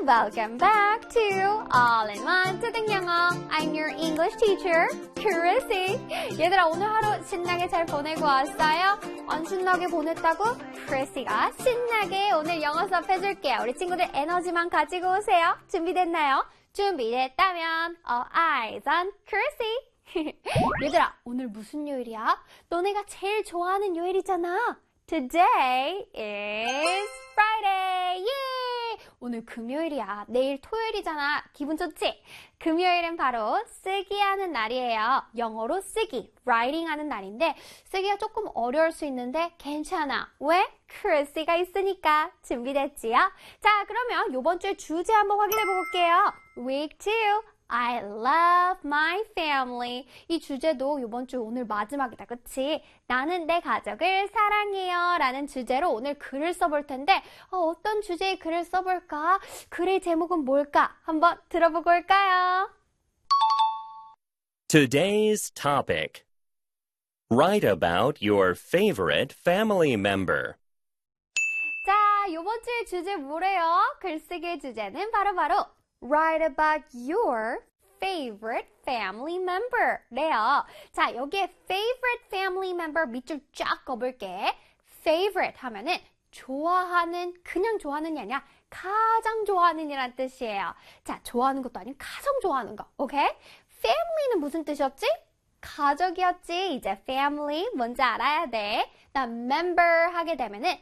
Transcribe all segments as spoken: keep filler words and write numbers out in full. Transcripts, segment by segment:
Welcome back to All-in-One 뜨등 영어. I'm your English teacher, Chrissy. 얘들아, 오늘 하루 신나게 잘 보내고 왔어요? 안 신나게 보냈다고? Chrissy가 신나게 오늘 영어 수업 해줄게요. 우리 친구들 에너지만 가지고 오세요. 준비됐나요? 준비됐다면 all eyes on Chrissy. 얘들아, 오늘 무슨 요일이야? 너네가 제일 좋아하는 요일이잖아. Today is Friday. 예! 오늘 금요일이야. 내일 토요일이잖아. 기분 좋지? 금요일은 바로 쓰기 하는 날이에요. 영어로 쓰기, writing 하는 날인데 쓰기가 조금 어려울 수 있는데 괜찮아. 왜? 크리스가 있으니까. 준비됐지요? 자, 그러면 이번 주의 주제 한번 확인해 볼게요. Week two. I love my family. 이 주제도 이번 주 오늘 마지막이다, 그치? 나는 내 가족을 사랑해요 라는 주제로 오늘 글을 써볼 텐데 어, 어떤 주제의 글을 써볼까? 글의 제목은 뭘까? 한번 들어보고 올까요? Today's topic. Write about your favorite family member. 자, 이번 주의 주제 뭐래요? 글쓰기의 주제는 바로바로 바로 Write about your favorite family member 래요. 자, 여기에 favorite family member 밑줄 쫙 그어볼게. favorite 하면은 좋아하는, 그냥 좋아하는 게 아니라 가장 좋아하는 이란 뜻이에요. 자, 좋아하는 것도 아니고 가장 좋아하는 거. 오케이? family는 무슨 뜻이었지? 가족이었지. 이제 family 뭔지 알아야 돼. 나 member 하게 되면은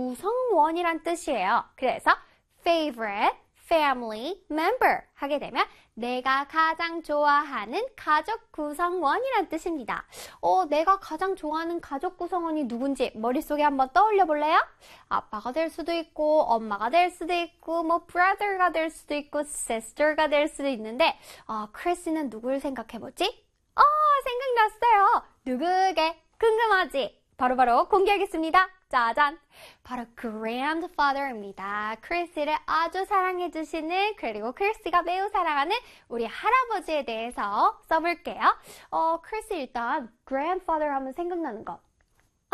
구성원이란 뜻이에요. 그래서 favorite family member 하게 되면 내가 가장 좋아하는 가족 구성원이란 뜻입니다. 어, 내가 가장 좋아하는 가족 구성원이 누군지 머릿속에 한번 떠올려 볼래요? 아빠가 될 수도 있고 엄마가 될 수도 있고 뭐 brother가 될 수도 있고 sister가 될 수도 있는데 어, 크리스는 누굴 생각해보지? 어, 생각났어요. 누구게? 궁금하지? 바로바로 바로 공개하겠습니다. 짜잔! 바로 grandfather입니다. 크리스를 아주 사랑해주시는, 그리고 크리스가 매우 사랑하는 우리 할아버지에 대해서 써볼게요. 어, 크리스 일단 grandfather 하면 생각나는 거. 아!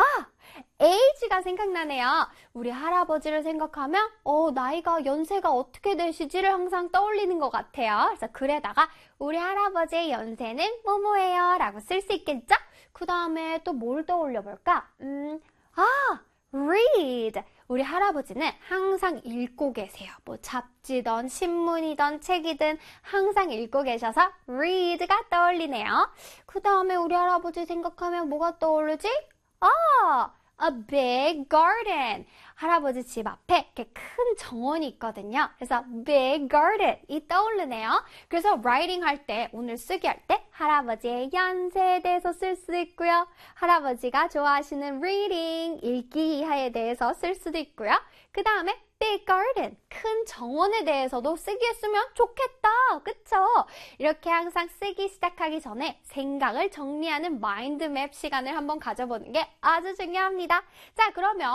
age가 생각나네요. 우리 할아버지를 생각하면 어, 나이가, 연세가 어떻게 되시지를 항상 떠올리는 것 같아요. 그래서 글에다가 우리 할아버지의 연세는 뭐뭐예요 라고 쓸 수 있겠죠? 그 다음에 또 뭘 떠올려 볼까? 음, 아! read. 우리 할아버지는 항상 읽고 계세요. 뭐 잡지든 신문이든 책이든 항상 읽고 계셔서 read가 떠올리네요. 그 다음에 우리 할아버지 생각하면 뭐가 떠오르지? 아! a big garden. 할아버지 집 앞에 이렇게 큰 정원이 있거든요. 그래서 big garden 이 떠오르네요. 그래서 writing 할 때, 오늘 쓰기 할 때 할아버지의 연세에 대해서 쓸 수도 있고요. 할아버지가 좋아하시는 reading, 읽기에 대해서 쓸 수도 있고요. 그 다음에 big garden, 큰 정원에 대해서도 쓰기에 쓰면 좋겠다. 그쵸? 이렇게 항상 쓰기 시작하기 전에 생각을 정리하는 마인드맵 시간을 한번 가져보는 게 아주 중요합니다. 자, 그러면